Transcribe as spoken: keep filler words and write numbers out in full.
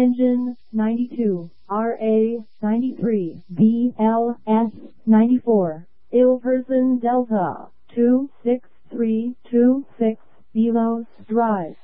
Engine ninety-two, R A ninety-three, B L S ninety-four, Ilperson Delta two six three two six, Belos Drive.